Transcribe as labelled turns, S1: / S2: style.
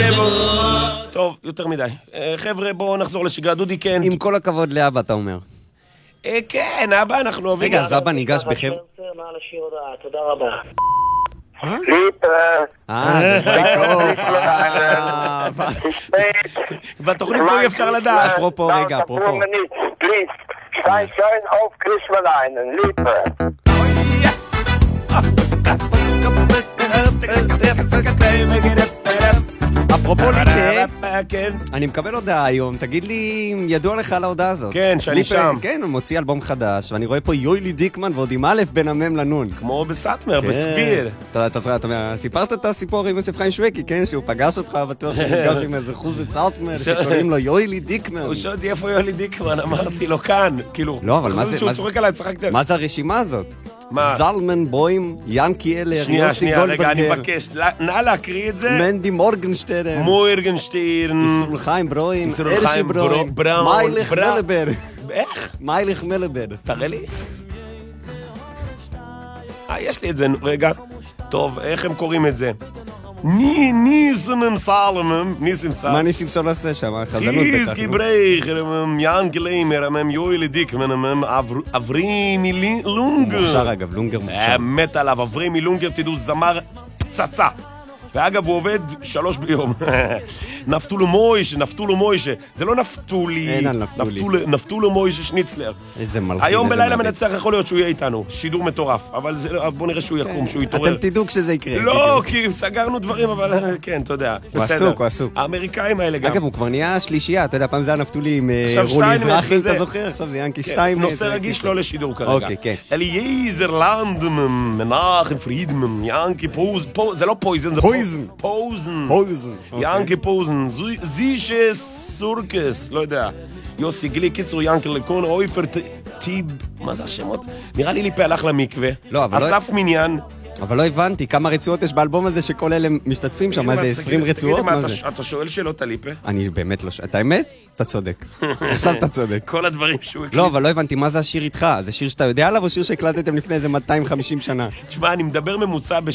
S1: שיהיה בו. טוב, יותר מדי. חבר'ה, בואו נחזור לשגרה. דודי, כן.
S2: עם כל הכבוד לאבא, אתה אומר.
S1: כן, אבא, אנחנו אוהבים.
S2: רגע, אז אבא ניגש בחבר...
S3: תודה רבה.
S2: זה בייקופ.
S1: בתוכנית פה אי אפשר לדעת.
S2: אפרופו, רגע, אפרופו.
S3: Stein schön auf Christmaleinen, Liebe.
S2: אפרופו ליפה,
S1: כן.
S2: אני מקבל הודעה היום, תגיד לי, ידוע לך על ההודעה הזאת?
S1: כן, שאני שם.
S2: כן, הוא מוציא אלבום חדש, ואני רואה פה יוילי דיקמן ועוד עם א' בין המם לנון.
S1: כמו בסאטמר, בסביר.
S2: אתה סיפרת את הסיפור עם יוסף חיים שווקי, כן? שהוא פגש אותך, בטוח שנפגש עם איזה חוזי צארטמר, שקוראים לו יוילי דיקמן.
S1: הוא שואל אותי איפה יוילי דיקמן, אמרתי לו כאן, כאילו.
S2: לא, אבל מה זה,
S1: שהוא צורק עליי, צחקתם.
S2: מה זה הרשימה הזאת?
S1: מה?
S2: זלמן בוים, ינקי אלר, יוסי גולדברגר.
S1: רגע, אני מבקש, נא להקריא את זה.
S2: מנדי מורגנשטרן.
S1: מורגנשטירן.
S2: איסול חיים ברוין. ארשי ברוין. מיילך מלבר.
S1: איך?
S2: מיילך מלבר.
S1: תראה לי. יש לי את זה, רגע. טוב, איך הם קוראים את זה? ניסים סלמם.
S2: מה ניסים סול עושה שם? חזנות בטח.
S1: חיזקי ברייכר, ינקי לימר, יואילי דיקמן, אברימי לונגר.
S2: מוכשר אגב, לונגר מוכשר.
S1: מת עליו, אברימי לונגר, תדעו, זמר פצצה. ואגב, הוא עובד 3 ביום. נפתולו מוישה. זה לא נפתולי.
S2: אין על נפתולי.
S1: נפתולו מוישה שניצלר.
S2: איזה מלחין,
S1: היום
S2: איזה
S1: בלילה
S2: מביט.
S1: מנצח יכול להיות שהוא יהיה איתנו. שידור מטורף. אבל בוא נראה שהוא יקום, שהוא יתעורר.
S2: אתם תדעו כשזה יקרה.
S1: לא, כי סגרנו דברים, אבל כן, אתה יודע.
S2: הוא עסוק, הוא עסוק.
S1: האמריקאים האלה גם.
S2: אגב, הוא כבר נהיה שלישייה. אתה יודע, פעם זה היה נפתולי עם רוני אזרחי, אתה זוכר? עכשיו זה ינקי שתיים.
S1: נושא רגיש לא לשידור כרגע.
S2: אוקיי, כן.
S1: אלייזר לנדמן, מנחם פרידמן, ינקי פוזן. זה לא פויזן, זה פוזן. ינקי פוזן, זישה סורקס, לא יודע. יוסי גלי, קיצור ינקי לקון, אויפר טיב, מה זה השמות? נראה לי ליפה הלך למקווה. אסף מניין.
S2: אבל לא הבנתי, כמה רצועות יש באלבום הזה שכל אלה משתתפים שם, מה זה 20 רצועות? מה זה?
S1: אתה שואל שאלות הליפה?
S2: אני באמת לא שואל, אתה האמת? אתה צודק. עכשיו אתה צודק.
S1: כל הדברים שהוא הקליט.
S2: לא, אבל לא הבנתי, מה זה השיר איתך? זה שיר שאתה יודע עליו או שיר שהקלטתם לפני איזה 250 שנה?
S1: תשמע, אני מדבר ממוצע